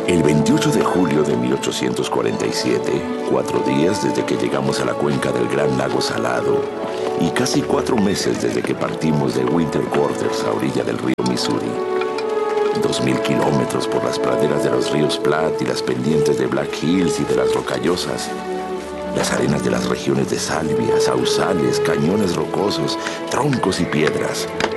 El 28 de julio de 1847, 4 días desde que llegamos a la cuenca del Gran Lago Salado y casi 4 meses desde que partimos de Winter Quarters a orilla del río Missouri. 2000 kilómetros por las praderas de los ríos Platte y las pendientes de Black Hills y de las Rocallosas. Las arenas de las regiones de salvia, sausales, cañones rocosos, troncos y piedras.